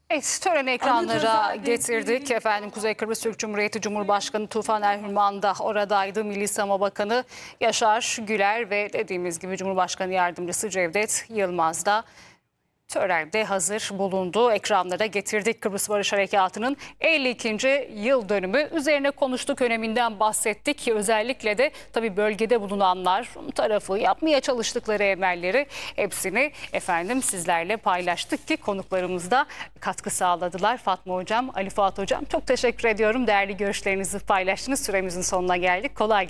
Evet, töreni ekranlara getirdik. Efendim Kuzey Kıbrıs Türk Cumhuriyeti Cumhurbaşkanı Tufan Erhürman da oradaydı. Milli Savunma Bakanı Yaşar Güler ve dediğimiz gibi Cumhurbaşkanı Yardımcısı Cevdet Yılmaz da törende hazır bulundu. Ekranlara getirdik. Kıbrıs Barış Harekatı'nın 52. yıl dönümü üzerine konuştuk, öneminden bahsettik. Özellikle de tabii bölgede bulunanlar tarafı yapmaya çalıştıkları emelleri hepsini sizlerle paylaştık ki konuklarımız da katkı sağladılar. Fatma Hocam, Ali Fuat Hocam çok teşekkür ediyorum. Değerli görüşlerinizi paylaştınız. Süremizin sonuna geldik. Kolay gelsin.